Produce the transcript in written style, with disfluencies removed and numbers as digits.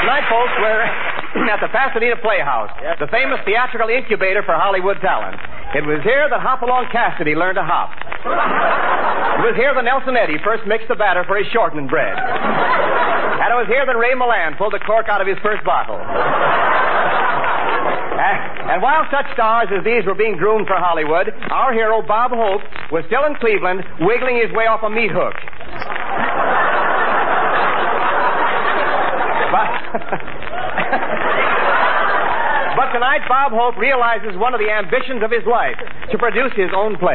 Tonight, folks, we're at the Pasadena Playhouse, the famous theatrical incubator for Hollywood talent. It was here that Hopalong Cassidy learned to hop. It was here that Nelson Eddy first mixed the batter for his shortening bread. And it was here that Ray Milland pulled the cork out of his first bottle. And while such stars as these were being groomed for Hollywood, our hero, Bob Hope, was still in Cleveland, wiggling his way off a meat hook. But tonight, Bob Hope realizes one of the ambitions of his life, to produce his own play.